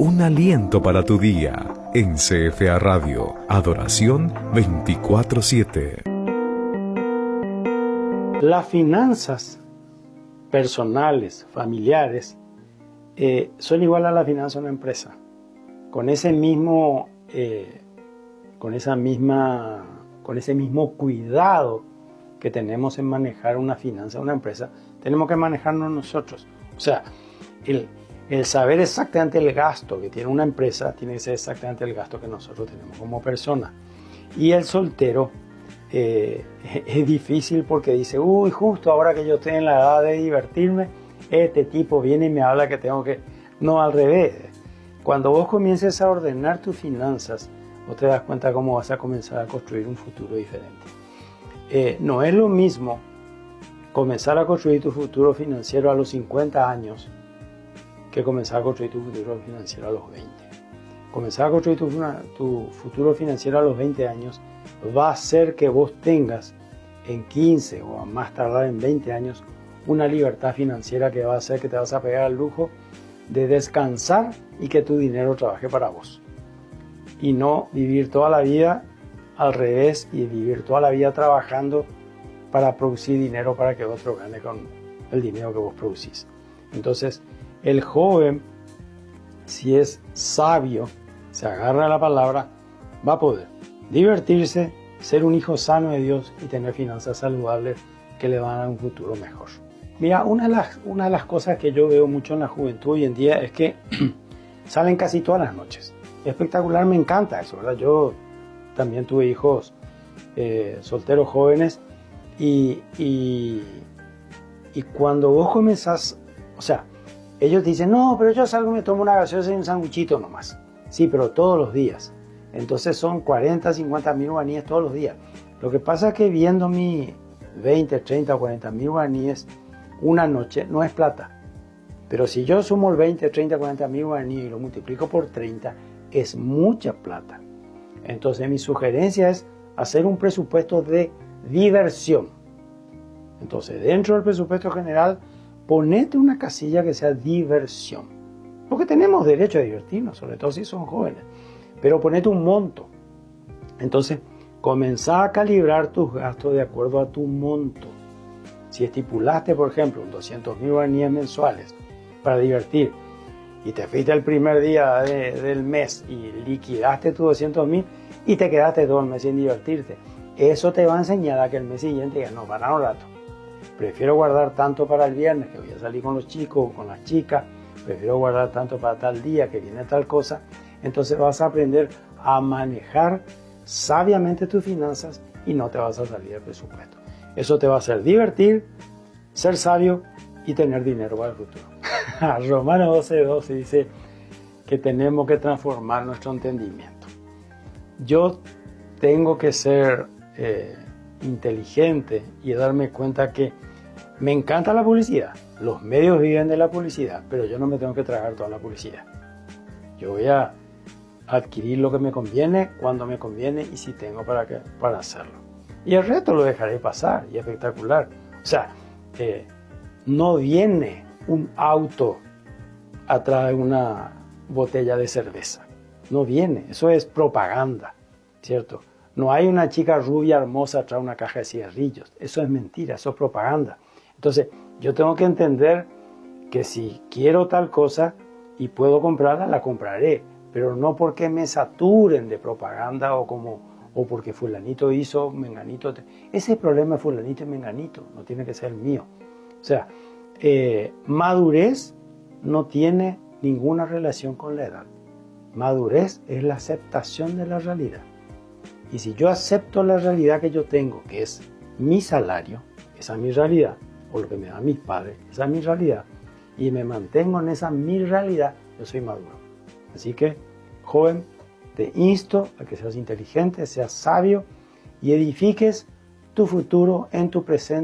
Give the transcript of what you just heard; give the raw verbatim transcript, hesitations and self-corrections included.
un aliento para tu día. En C F A Radio, Adoración veinticuatro siete. Las finanzas personales, familiares, eh, son igual a la finanza de una empresa. Con ese mismo, eh, con esa misma, con ese mismo cuidado que tenemos en manejar una finanza de una empresa, tenemos que manejarnos nosotros. O sea, el, el saber exactamente el gasto que tiene una empresa tiene que ser exactamente el gasto que nosotros tenemos como persona. Y el soltero eh, es difícil porque dice, uy, justo ahora que yo estoy en la edad de divertirme, este tipo viene y me habla que tengo que... No, al revés. Cuando vos comiences a ordenar tus finanzas, vos te das cuenta cómo vas a comenzar a construir un futuro diferente. Eh, no es lo mismo comenzar a construir tu futuro financiero a los cincuenta años que comenzar a construir tu futuro financiero a los veinte. Comenzar a construir tu, tu futuro financiero a los veinte años va a hacer que vos tengas en quince o a más tardar en veinte años una libertad financiera que va a hacer que te vas a pegar al lujo de descansar y que tu dinero trabaje para vos. Y no vivir toda la vida al revés y vivir toda la vida trabajando para producir dinero para que otro gane con el dinero que vos producís. Entonces, el joven, si es sabio, se agarra a la palabra, va a poder divertirse, ser un hijo sano de Dios y tener finanzas saludables que le van a dar un futuro mejor. Mira, una de las, una de las cosas que yo veo mucho en la juventud hoy en día es que salen casi todas las noches. Espectacular, me encanta eso, ¿verdad? Yo también tuve hijos eh, solteros jóvenes y, y, y cuando vos comenzás, o sea, ellos dicen, no, pero yo salgo y me tomo una gaseosa y un sanguchito nomás. Sí, pero todos los días. Entonces son cuarenta, cincuenta mil guaraníes todos los días. Lo que pasa es que viendo mi veinte, treinta o cuarenta mil guaraníes una noche no es plata. Pero si yo sumo el veinte, treinta, cuarenta mil guaraníes y lo multiplico por treinta, es mucha plata. Entonces mi sugerencia es hacer un presupuesto de diversión. Entonces dentro del presupuesto general, ponete una casilla que sea diversión. Porque tenemos derecho a divertirnos, sobre todo si son jóvenes. Pero ponete un monto. Entonces, comenzá a calibrar tus gastos de acuerdo a tu monto. Si estipulaste, por ejemplo, doscientos mil guaraníes mensuales para divertir y te fuiste el primer día de, del mes y liquidaste tus doscientos mil y te quedaste todo el mes sin divertirte, eso te va a enseñar a que el mes siguiente digas, no, para un rato. Prefiero guardar tanto para el viernes que voy a salir con los chicos o con las chicas, prefiero guardar tanto para tal día que viene tal cosa. Entonces vas a aprender a manejar sabiamente tus finanzas y no te vas a salir del presupuesto. Eso te va a hacer divertir, ser sabio y tener dinero para el futuro. Romanos doce, doce dice que tenemos que transformar nuestro entendimiento. Yo tengo que ser eh, inteligente y darme cuenta que me encanta la publicidad. Los medios viven de la publicidad, pero yo no me tengo que tragar toda la publicidad. Yo voy a adquirir lo que me conviene, cuando me conviene y si tengo para, que, para hacerlo. Y el resto lo dejaré pasar y espectacular. O sea, eh, no viene un auto atrás de una botella de cerveza. No viene, eso es propaganda, ¿cierto? No hay una chica rubia hermosa atrás de una caja de cigarrillos. Eso es mentira, eso es propaganda. Entonces, yo tengo que entender que si quiero tal cosa y puedo comprarla, la compraré. Pero no porque me saturen de propaganda o, como, o porque fulanito hizo, menganito. Ese problema de fulanito y menganito no tiene que ser el mío. O sea, eh, madurez no tiene ninguna relación con la edad. Madurez es la aceptación de la realidad. Y si yo acepto la realidad que yo tengo, que es mi salario, esa es mi realidad, o lo que me dan mis padres, esa es mi realidad, y me mantengo en esa mi realidad, yo soy maduro. Así que, joven, te insto a que seas inteligente, seas sabio y edifiques tu futuro en tu presente.